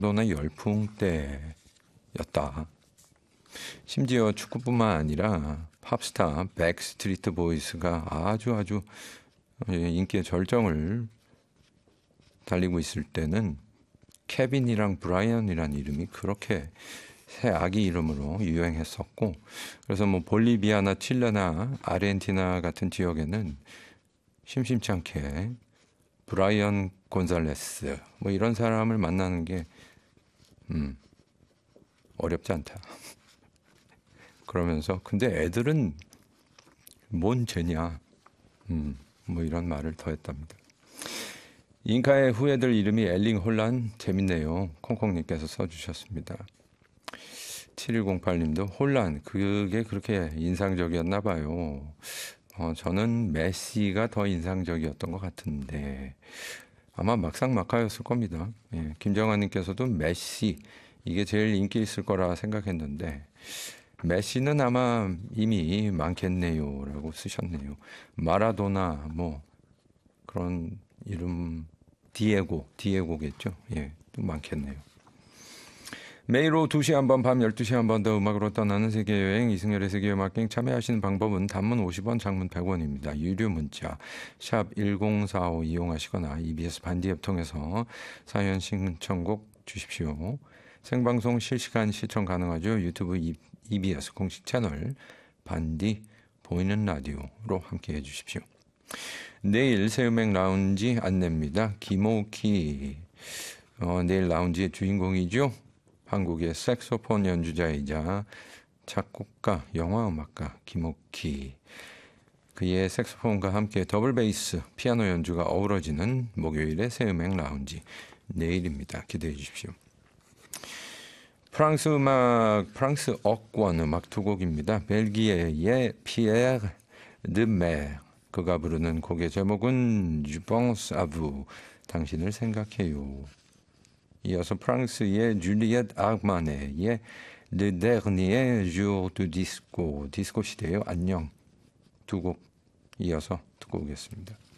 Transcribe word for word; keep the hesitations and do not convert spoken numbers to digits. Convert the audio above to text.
마라도나 열풍 때였다. 심지어 축구뿐만 아니라 팝스타 백스트리트 보이스가 아주 아주 인기의 절정을 달리고 있을 때는 케빈이랑 브라이언이라는 이름이 그렇게 새 아기 이름으로 유행했었고, 그래서 뭐 볼리비아나 칠레나 아르헨티나 같은 지역에는 심심치 않게 브라이언 곤잘레스 뭐 이런 사람을 만나는 게 음, 어렵지 않다. 그러면서 근데 애들은 뭔 죄냐, 음, 뭐 이런 말을 더했답니다. 잉카의 후예들 이름이 엘링 혼란 재밌네요. 콩콩님께서 써주셨습니다. 칠일공팔 님도 혼란 그게 그렇게 인상적이었나 봐요. 어, 저는 메시가 더 인상적이었던 것 같은데 아마 막상막하였을 겁니다. 예, 김정환님께서도 메시 이게 제일 인기 있을 거라 생각했는데 메시는 아마 이미 많겠네요 라고 쓰셨네요. 마라도나 뭐 그런 이름 디에고 디에고겠죠. 예, 또 많겠네요. 매일 오후 두 시 한 번, 밤 열두 시 한 번 더 음악으로 떠나는 세계여행 이승열의 세계음악여행 참여하시는 방법은 단문 오십 원, 장문 백 원입니다. 유료 문자 샵 일공사오 이용하시거나 이비에스 반디 앱 통해서 사연 신청곡 주십시오. 생방송 실시간 시청 가능하죠. 유튜브 이비에스 공식 채널 반디 보이는 라디오로 함께해 주십시오. 내일 새음악 라운지 안내입니다. 김오키 어, 내일 라운지의 주인공이죠. 한국의 색소폰 연주자이자 작곡가, 영화음악가 김옥희. 그의 색소폰과 함께 더블 베이스, 피아노 연주가 어우러지는 목요일의 새음악 라운지 내일입니다. 기대해 주십시오. 프랑스 음악, 프랑스 억권 음악 두 곡입니다. 벨기에의 피에르 드메 그가 부르는 곡의 제목은 Je pense à vous, 당신을 생각해요. 이어서 프랑스의 줄리엣 아르마네의 Le Dernier Jour du Disco, 디스코 시대의 안녕 두 곡 이어서 듣고 오겠습니다.